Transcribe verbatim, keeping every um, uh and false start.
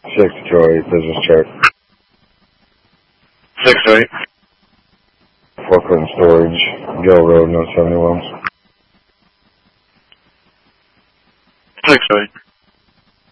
Six Detroit, business check. Six eight. Forklift and storage, Gill Road, no seventy-one. Six eight.